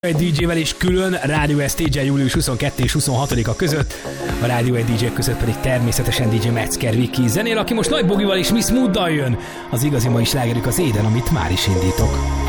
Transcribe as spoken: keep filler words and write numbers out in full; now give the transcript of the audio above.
egy dé jével és külön Rádió egy stage július huszonkettő és huszonhatodika között, a Rádió egy dé jék között pedig természetesen dé jé Metzger Viki zenél, aki most Nagy Bogival és Miss Mooddal jön. Az igazi mai slágerük az Éden, amit már is indítok.